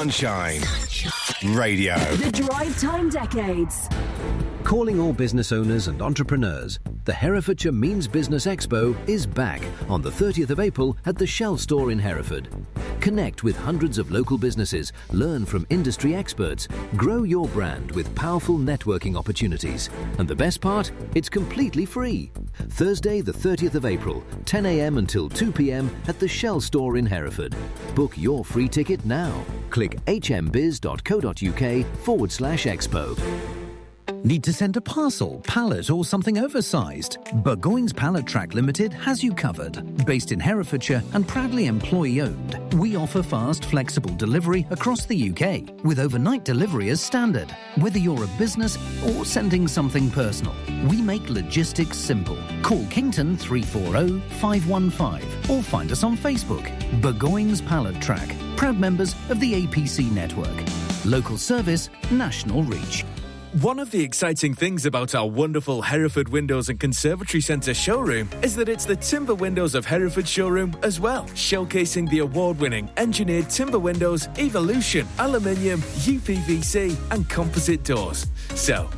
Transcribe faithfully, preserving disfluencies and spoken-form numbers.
Sunshine. Sunshine. Radio. The Drive Time Decades. Calling all business owners and entrepreneurs, the Herefordshire Means Business Expo is back on the thirtieth of April at the Shell store in Hereford. Connect with hundreds of local businesses, learn from industry experts, grow your brand with powerful networking opportunities. And the best part? It's completely free. Thursday the thirtieth of April, ten a m until two p m at the Shell store in Hereford. Book your free ticket now. Click hmbiz.co.uk forward slash expo. Need to send a parcel, pallet or something oversized? Burgoyne's Pallet Track Limited has you covered. Based in Herefordshire and proudly employee-owned, we offer fast, flexible delivery across the U K with overnight delivery as standard. Whether you're a business or sending something personal, we make logistics simple. Call Kington three four zero, five one five or find us on Facebook. Burgoyne's Pallet Track, proud members of the A P C network. Local service, national reach. One of the exciting things about our wonderful Hereford Windows and Conservatory Centre showroom is that it's the Timber Windows of Hereford showroom as well, showcasing the award-winning engineered timber windows, Evolution, aluminium, U P V C and composite doors. So,